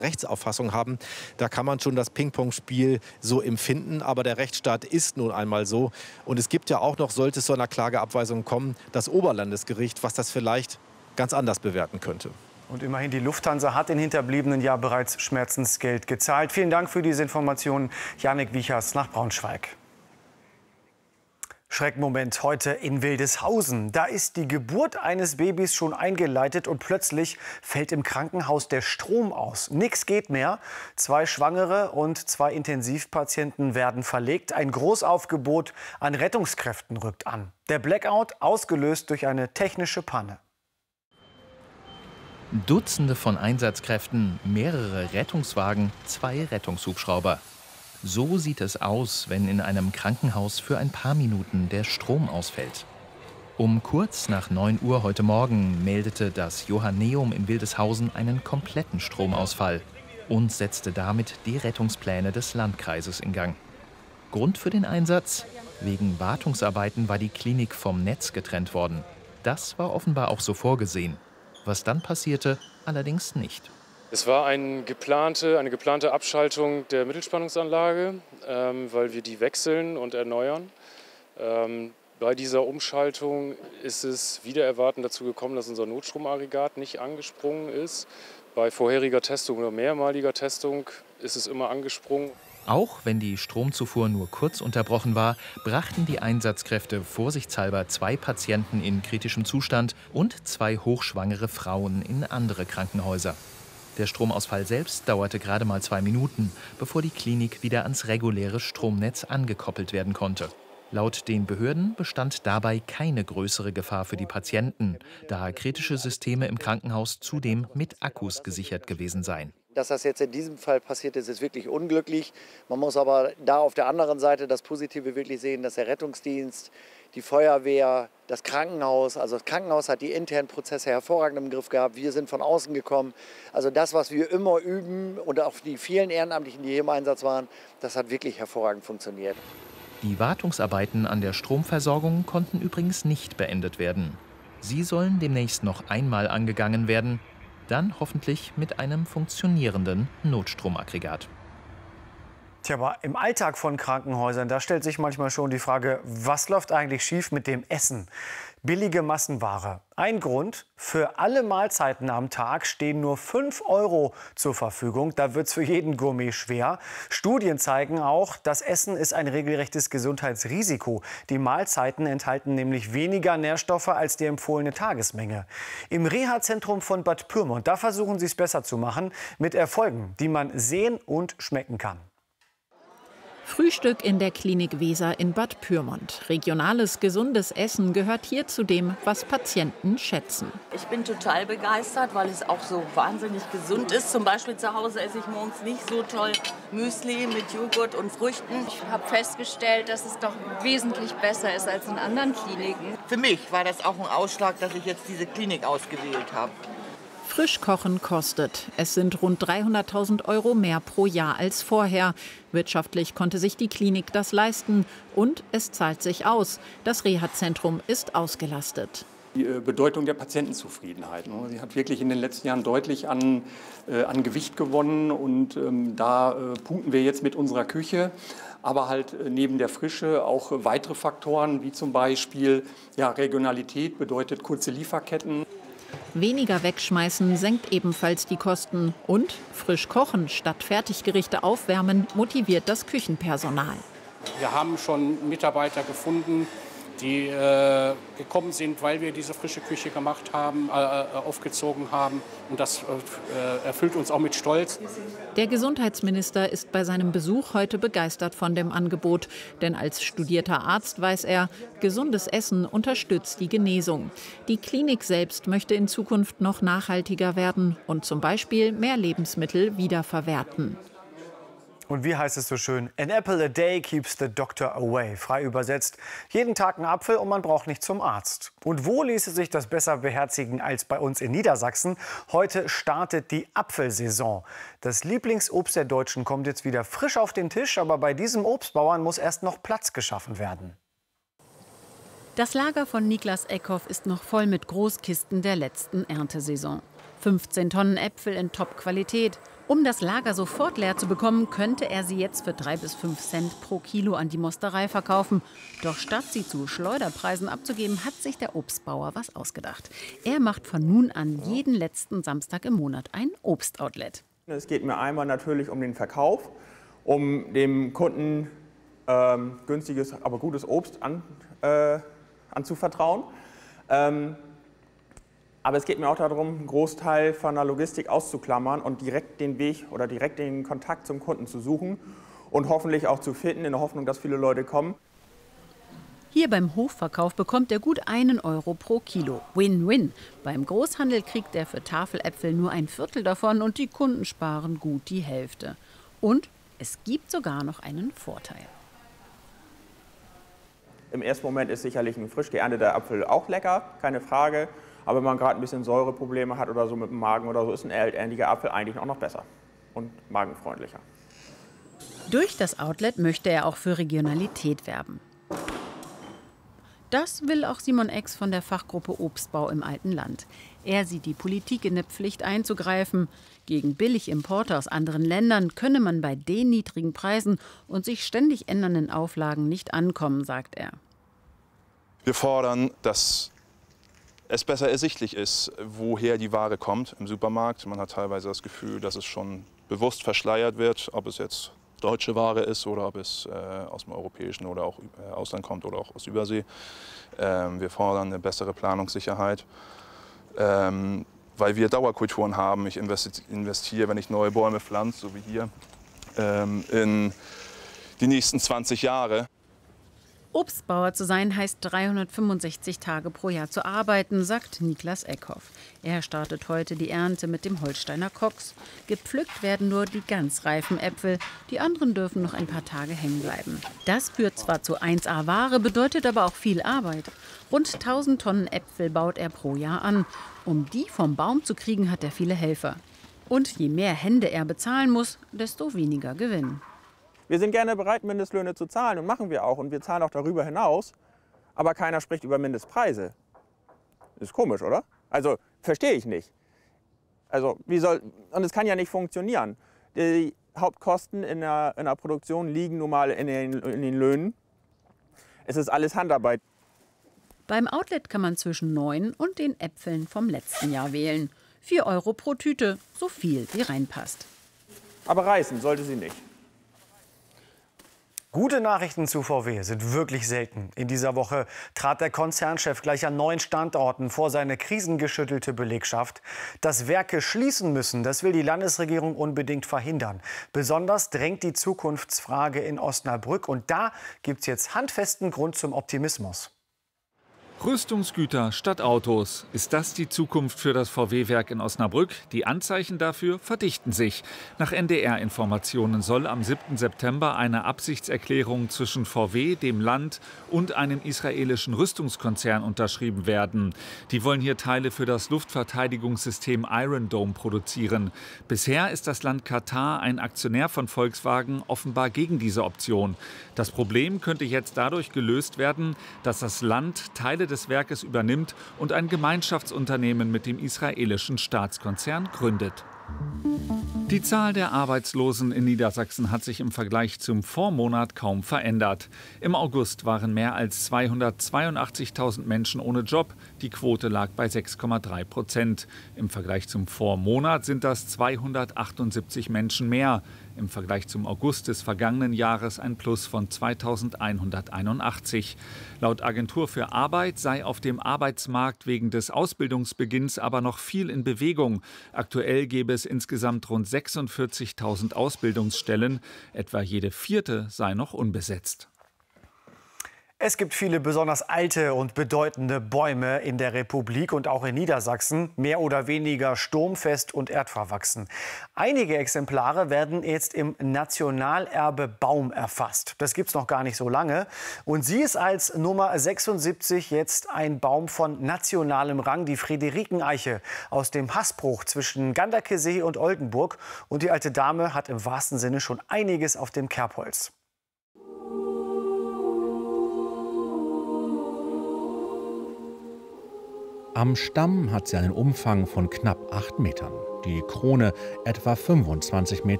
Rechtsauffassung haben, da kann man schon das Ping-Pong-Spiel so empfinden. Aber der Rechtsstaat ist nun einmal so. Und es gibt ja auch noch, sollte es zu einer Klageabweisung kommen, das Oberlandesgericht, was das vielleicht ganz anders bewerten könnte. Und immerhin, die Lufthansa hat den Hinterbliebenen ja bereits Schmerzensgeld gezahlt. Vielen Dank für diese Informationen, Janik Wiechers nach Braunschweig. Schreckmoment heute in Wildeshausen. Da ist die Geburt eines Babys schon eingeleitet und plötzlich fällt im Krankenhaus der Strom aus. Nichts geht mehr. 2 Schwangere und 2 Intensivpatienten werden verlegt. Ein Großaufgebot an Rettungskräften rückt an. Der Blackout ausgelöst durch eine technische Panne. Dutzende von Einsatzkräften, mehrere Rettungswagen, 2 Rettungshubschrauber. So sieht es aus, wenn in einem Krankenhaus für ein paar Minuten der Strom ausfällt. Um kurz nach 9 Uhr heute Morgen meldete das Johanneum in Wildeshausen einen kompletten Stromausfall und setzte damit die Rettungspläne des Landkreises in Gang. Grund für den Einsatz? Wegen Wartungsarbeiten war die Klinik vom Netz getrennt worden. Das war offenbar auch so vorgesehen. Was dann passierte, allerdings nicht. Es war eine geplante Abschaltung der Mittelspannungsanlage, weil wir die wechseln und erneuern. Bei dieser Umschaltung ist es wider Erwarten dazu gekommen, dass unser Notstromaggregat nicht angesprungen ist. Bei vorheriger Testung oder mehrmaliger Testung ist es immer angesprungen. Auch wenn die Stromzufuhr nur kurz unterbrochen war, brachten die Einsatzkräfte vorsichtshalber 2 Patienten in kritischem Zustand und 2 hochschwangere Frauen in andere Krankenhäuser. Der Stromausfall selbst dauerte gerade mal 2 Minuten, bevor die Klinik wieder ans reguläre Stromnetz angekoppelt werden konnte. Laut den Behörden bestand dabei keine größere Gefahr für die Patienten, da kritische Systeme im Krankenhaus zudem mit Akkus gesichert gewesen seien. Dass das jetzt in diesem Fall passiert ist, ist wirklich unglücklich. Man muss aber da auf der anderen Seite das Positive wirklich sehen, dass der Rettungsdienst, die Feuerwehr, das Krankenhaus hat die internen Prozesse hervorragend im Griff gehabt. Wir sind von außen gekommen. Also das, was wir immer üben und auch die vielen Ehrenamtlichen, die hier im Einsatz waren, das hat wirklich hervorragend funktioniert. Die Wartungsarbeiten an der Stromversorgung konnten übrigens nicht beendet werden. Sie sollen demnächst noch einmal angegangen werden, dann hoffentlich mit einem funktionierenden Notstromaggregat. Tja, aber im Alltag von Krankenhäusern, da stellt sich manchmal schon die Frage, was läuft eigentlich schief mit dem Essen? Billige Massenware. Ein Grund, für alle Mahlzeiten am Tag stehen nur 5 € zur Verfügung. Da wird es für jeden Gourmet schwer. Studien zeigen auch, das Essen ist ein regelrechtes Gesundheitsrisiko. Die Mahlzeiten enthalten nämlich weniger Nährstoffe als die empfohlene Tagesmenge. Im Reha-Zentrum von Bad Pyrmont, da versuchen sie es besser zu machen, mit Erfolgen, die man sehen und schmecken kann. Frühstück in der Klinik Weser in Bad Pyrmont. Regionales, gesundes Essen gehört hier zu dem, was Patienten schätzen. Ich bin total begeistert, weil es auch so wahnsinnig gesund ist. Zum Beispiel zu Hause esse ich morgens nicht so toll Müsli mit Joghurt und Früchten. Ich habe festgestellt, dass es doch wesentlich besser ist als in anderen Kliniken. Für mich war das auch ein Ausschlag, dass ich jetzt diese Klinik ausgewählt habe. Frisch kochen kostet. Es sind rund 300.000 € mehr pro Jahr als vorher. Wirtschaftlich konnte sich die Klinik das leisten. Und es zahlt sich aus. Das Reha-Zentrum ist ausgelastet. Die Bedeutung der Patientenzufriedenheit. Sie hat wirklich in den letzten Jahren deutlich an Gewicht gewonnen. Und da punkten wir jetzt mit unserer Küche. Aber halt neben der Frische auch weitere Faktoren, wie zum Beispiel Regionalität, bedeutet kurze Lieferketten. Weniger wegschmeißen senkt ebenfalls die Kosten. Und frisch kochen statt Fertiggerichte aufwärmen motiviert das Küchenpersonal. Wir haben schon Mitarbeiter gefunden, die gekommen sind, weil wir diese frische Küche gemacht haben, aufgezogen haben. Und das erfüllt uns auch mit Stolz. Der Gesundheitsminister ist bei seinem Besuch heute begeistert von dem Angebot. Denn als studierter Arzt weiß er, gesundes Essen unterstützt die Genesung. Die Klinik selbst möchte in Zukunft noch nachhaltiger werden und zum Beispiel mehr Lebensmittel wiederverwerten. Und wie heißt es so schön? An apple a day keeps the doctor away. Frei übersetzt, jeden Tag ein Apfel und man braucht nicht zum Arzt. Und wo ließe sich das besser beherzigen als bei uns in Niedersachsen? Heute startet die Apfelsaison. Das Lieblingsobst der Deutschen kommt jetzt wieder frisch auf den Tisch, aber bei diesem Obstbauern muss erst noch Platz geschaffen werden. Das Lager von Niklas Eckhoff ist noch voll mit Großkisten der letzten Erntesaison. 15 Tonnen Äpfel in Top-Qualität, Um das Lager sofort leer zu bekommen, könnte er sie jetzt für 3 bis 5 Cent pro Kilo an die Mosterei verkaufen. Doch statt sie zu Schleuderpreisen abzugeben, hat sich der Obstbauer was ausgedacht. Er macht von nun an jeden letzten Samstag im Monat ein Obstoutlet. Es geht mir einmal natürlich um den Verkauf, um dem Kunden günstiges, aber gutes Obst anzuvertrauen. Aber es geht mir auch darum, einen Großteil von der Logistik auszuklammern und direkt den Weg oder direkt den Kontakt zum Kunden zu suchen und hoffentlich auch zu finden, in der Hoffnung, dass viele Leute kommen. Hier beim Hofverkauf bekommt er gut 1 Euro pro Kilo. Win-win. Beim Großhandel kriegt er für Tafeläpfel nur 1/4 davon und die Kunden sparen gut die Hälfte. Und es gibt sogar noch einen Vorteil. Im ersten Moment ist sicherlich ein frisch geernteter Apfel auch lecker, keine Frage. Aber wenn man gerade ein bisschen Säureprobleme hat oder so mit dem Magen oder so, ist ein älterntiger Apfel eigentlich auch noch besser und magenfreundlicher. Durch das Outlet möchte er auch für Regionalität werben. Das will auch Simon Ex von der Fachgruppe Obstbau im Alten Land. Er sieht die Politik in der Pflicht einzugreifen. Gegen Billigimporte aus anderen Ländern könne man bei den niedrigen Preisen und sich ständig ändernden Auflagen nicht ankommen, sagt er. Wir fordern, dass es besser ersichtlich ist, woher die Ware kommt im Supermarkt. Man hat teilweise das Gefühl, dass es schon bewusst verschleiert wird, ob es jetzt deutsche Ware ist oder ob es aus dem europäischen oder auch Ausland kommt oder auch aus Übersee. Wir fordern eine bessere Planungssicherheit, weil wir Dauerkulturen haben. Ich investiere, wenn ich neue Bäume pflanze, so wie hier, in die nächsten 20 Jahre. Obstbauer zu sein heißt 365 Tage pro Jahr zu arbeiten, sagt Niklas Eckhoff. Er startet heute die Ernte mit dem Holsteiner Koks. Gepflückt werden nur die ganz reifen Äpfel, die anderen dürfen noch ein paar Tage hängen bleiben. Das führt zwar zu 1A-Ware, bedeutet aber auch viel Arbeit. Rund 1000 Tonnen Äpfel baut er pro Jahr an. Um die vom Baum zu kriegen, hat er viele Helfer. Und je mehr Hände er bezahlen muss, desto weniger Gewinn. Wir sind gerne bereit, Mindestlöhne zu zahlen und machen wir auch. Und wir zahlen auch darüber hinaus. Aber keiner spricht über Mindestpreise. Ist komisch, oder? Also, verstehe ich nicht. Also, und es kann ja nicht funktionieren. Die Hauptkosten in der Produktion liegen nun mal in den Löhnen. Es ist alles Handarbeit. Beim Outlet kann man zwischen 9 und den Äpfeln vom letzten Jahr wählen. 4 Euro pro Tüte, so viel wie reinpasst. Aber reißen sollte sie nicht. Gute Nachrichten zu VW sind wirklich selten. In dieser Woche trat der Konzernchef gleich an 9 Standorten vor seine krisengeschüttelte Belegschaft. Dass Werke schließen müssen, das will die Landesregierung unbedingt verhindern. Besonders drängt die Zukunftsfrage in Osnabrück. Und da gibt es jetzt handfesten Grund zum Optimismus. Rüstungsgüter statt Autos. Ist das die Zukunft für das VW-Werk in Osnabrück? Die Anzeichen dafür verdichten sich. Nach NDR-Informationen soll am 7. September eine Absichtserklärung zwischen VW, dem Land und einem israelischen Rüstungskonzern unterschrieben werden. Die wollen hier Teile für das Luftverteidigungssystem Iron Dome produzieren. Bisher ist das Land Katar, ein Aktionär von Volkswagen, offenbar gegen diese Option. Das Problem könnte jetzt dadurch gelöst werden, dass das Land Teile des Werkes übernimmt und ein Gemeinschaftsunternehmen mit dem israelischen Staatskonzern gründet. Die Zahl der Arbeitslosen in Niedersachsen hat sich im Vergleich zum Vormonat kaum verändert. Im August waren mehr als 282.000 Menschen ohne Job. Die Quote lag bei 6,3%. Im Vergleich zum Vormonat sind das 278 Menschen mehr. Im Vergleich zum August des vergangenen Jahres ein Plus von 2.181. Laut Agentur für Arbeit sei auf dem Arbeitsmarkt wegen des Ausbildungsbeginns aber noch viel in Bewegung. Aktuell gäbe es insgesamt rund 46.000 Ausbildungsstellen. Etwa jede 4. sei noch unbesetzt. Es gibt viele besonders alte und bedeutende Bäume in der Republik und auch in Niedersachsen, mehr oder weniger sturmfest und erdverwachsen. Einige Exemplare werden jetzt im Nationalerbe Baum erfasst. Das gibt es noch gar nicht so lange. Und sie ist als Nummer 76 jetzt ein Baum von nationalem Rang, die Friederikeneiche aus dem Haßbruch zwischen Ganderkesee und Oldenburg. Und die alte Dame hat im wahrsten Sinne schon einiges auf dem Kerbholz. Am Stamm hat sie einen Umfang von knapp 8 Metern, die Krone etwa 25 Meter